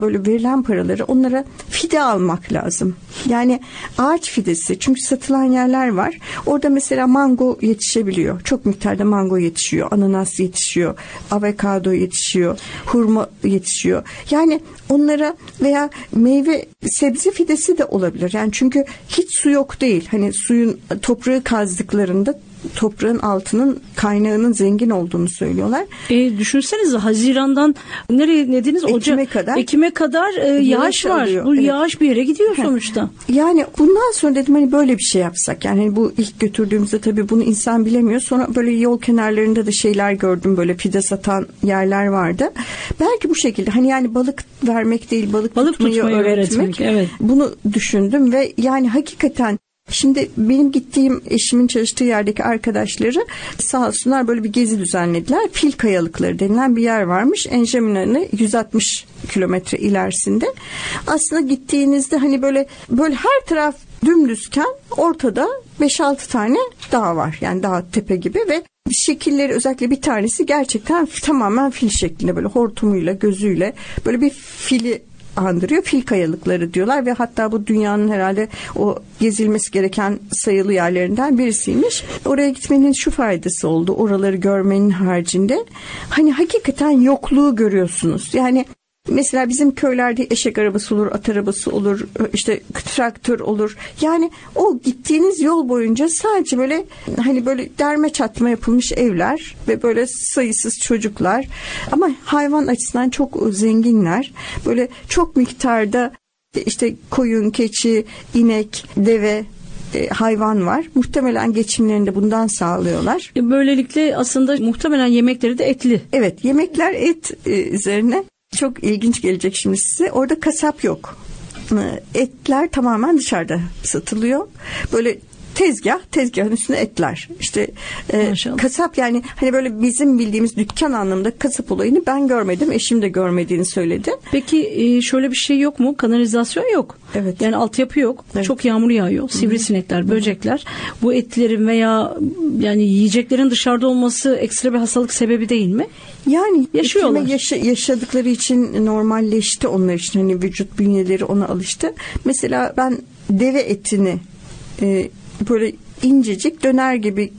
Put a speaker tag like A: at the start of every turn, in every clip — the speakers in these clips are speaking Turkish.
A: böyle verilen paraları onlara fide almak lazım. Yani ağaç fidesi, çünkü satılan yerler var. Orada mesela mango yetişebiliyor. Çok miktarda mango yetişiyor, ananas yetişiyor, avokado yetişiyor, hurma yetişiyor. Yani onlara veya meyve sebze fidesi de olabilir. Yani çünkü hiç su yok değil. Hani suyun toprağı kazdıklarında toprağın altının kaynağının zengin olduğunu söylüyorlar.
B: Düşünsenize Haziran'dan nereye dediniz? Ekim'e kadar yağış var. Alıyor. Bu yağış bir yere gidiyor sonuçta.
A: Yani bundan sonra dedim hani böyle bir şey yapsak. Yani hani bu ilk götürdüğümüzde tabii bunu insan bilemiyor. Sonra böyle yol kenarlarında da şeyler gördüm. Böyle fide satan yerler vardı. Belki bu şekilde hani yani balık vermek değil, balık tutmayı öğretmek. Evet. Bunu düşündüm ve yani hakikaten şimdi benim gittiğim, eşimin çalıştığı yerdeki arkadaşları sağ olsunlar böyle bir gezi düzenlediler. Fil Kayalıkları denilen bir yer varmış. Enjemina'nın 160 kilometre ilerisinde. Aslında gittiğinizde hani böyle her taraf dümdüzken ortada 5-6 tane dağ var. Yani dağ tepe gibi ve şekilleri, özellikle bir tanesi gerçekten tamamen fil şeklinde, böyle hortumuyla, gözüyle böyle bir fili andırıyor. Fil Kayalıkları diyorlar ve hatta bu dünyanın herhalde o gezilmesi gereken sayılı yerlerinden birisiymiş. Oraya gitmenin şu faydası oldu. Oraları görmenin haricinde hani hakikaten yokluğu görüyorsunuz. Yani mesela bizim köylerde eşek arabası olur, at arabası olur, işte traktör olur. Yani o gittiğiniz yol boyunca sadece böyle hani böyle derme çatma yapılmış evler ve böyle sayısız çocuklar. Ama hayvan açısından çok zenginler. Böyle çok miktarda işte koyun, keçi, inek, deve, hayvan var. Muhtemelen geçimlerini de bundan sağlıyorlar.
B: Böylelikle aslında muhtemelen yemekleri de etli.
A: Evet, yemekler et üzerine. Çok ilginç gelecek şimdi size. Orada kasap yok. Etler tamamen dışarıda satılıyor. Böyle tezgahın üstünde etler. İşte kasap, yani hani böyle bizim bildiğimiz dükkan anlamında kasap olayını ben görmedim. Eşim de görmediğini söyledi.
B: Peki şöyle bir şey yok mu? Kanalizasyon yok.
A: Evet.
B: Yani altyapı yok. Evet. Çok yağmur yağıyor. Sivrisinekler, böcekler. Bu etlerin veya yani yiyeceklerin dışarıda olması ekstra bir hastalık sebebi değil mi?
A: Yani
B: yaşıyorlar.
A: Yaşadıkları için normalleşti onlar için. Hani vücut bünyeleri ona alıştı. Mesela ben deve etini böyle incecik döner gibi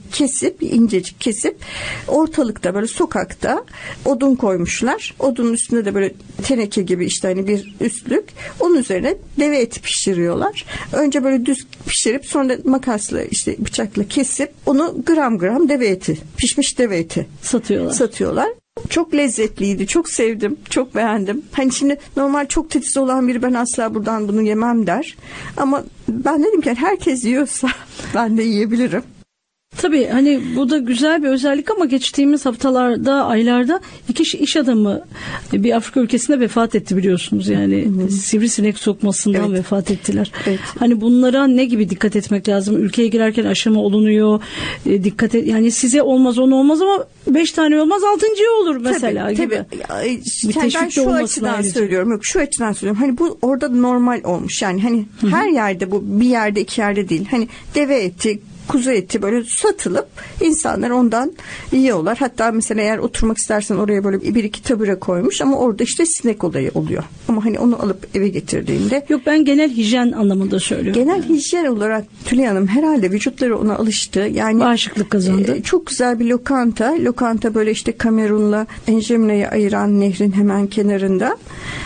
A: kesip ortalıkta böyle sokakta odun koymuşlar. Odunun üstünde de böyle teneke gibi işte hani bir üstlük. Onun üzerine deve eti pişiriyorlar. Önce böyle düz pişirip sonra makasla işte bıçakla kesip onu gram gram pişmiş deve eti satıyorlar. Çok lezzetliydi. Çok sevdim. Çok beğendim. Hani şimdi normal çok titiz olan biri ben asla buradan bunu yemem der. Ama ben dedim ki herkes yiyorsa ben de yiyebilirim.
B: Tabii hani bu da güzel bir özellik ama geçtiğimiz haftalarda, aylarda 2 iş adamı bir Afrika ülkesinde vefat etti biliyorsunuz. Yani sivrisinek sokmasından vefat ettiler. Evet. Hani bunlara ne gibi dikkat etmek lazım? Ülkeye girerken aşımı olunuyor. Dikkat et. Yani size olmaz, ona olmaz ama 5 tane olmaz, 6.'ya olur mesela gibi.
A: Tabii. Yani ben şu açıdan söylüyorum. Yok, şu açıdan söylüyorum. Hani bu orada normal olmuş. Yani hani her yerde, bu bir yerde, 2 yerde değil. Hani deve eti, kuzu eti böyle satılıp insanlar ondan yiyorlar. Hatta mesela eğer oturmak istersen oraya böyle 1-2 tabure koymuş ama orada işte sinek olayı oluyor. Ama hani onu alıp eve getirdiğinde.
B: Yok, ben genel hijyen anlamında söylüyorum.
A: Genel hijyen olarak Tülay Hanım herhalde vücutları ona alıştı. Yani
B: bağışıklık kazandı.
A: Çok güzel bir lokanta. Lokanta böyle işte Kamerun'la Enjemina'yı ayıran nehrin hemen kenarında.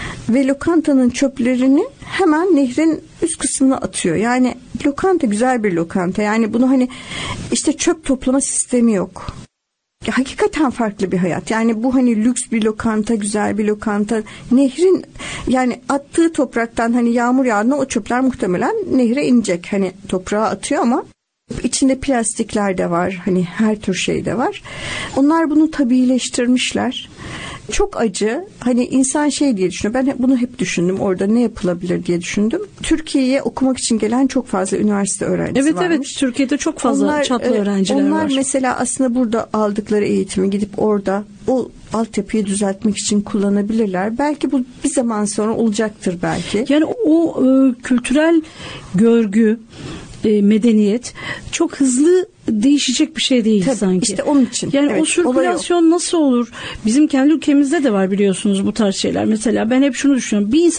A: Ve lokantanın çöplerini hemen nehrin üst kısmına atıyor. Yani lokanta güzel bir lokanta. Yani bunu hani işte çöp toplama sistemi yok. Hakikaten farklı bir hayat. Yani bu hani lüks bir lokanta, güzel bir lokanta. Nehrin yani attığı topraktan hani yağmur yağdığında o çöpler muhtemelen nehre inecek. Hani toprağa atıyor ama içinde plastikler de var. Hani her tür şey de var. Onlar bunu tabiileştirmişler. Çok acı. Hani insan şey diye düşünüyor. Ben bunu hep düşündüm. Orada ne yapılabilir diye düşündüm. Türkiye'ye okumak için gelen çok fazla üniversite öğrencisi varmış.
B: Evet. Türkiye'de çok fazla çatlı öğrenciler var.
A: Onlar mesela aslında burada aldıkları eğitimi gidip orada o altyapıyı düzeltmek için kullanabilirler. Belki bu bir zaman sonra olacaktır belki.
B: Yani o kültürel görgü, medeniyet çok hızlı değişecek bir şey değil
A: Tabii,
B: sanki.
A: işte onun için.
B: Yani
A: Evet,
B: o sirkülasyon nasıl olur? Bizim kendi ülkemizde de var biliyorsunuz bu tarz şeyler. Mesela ben hep şunu düşünüyorum. Bir insan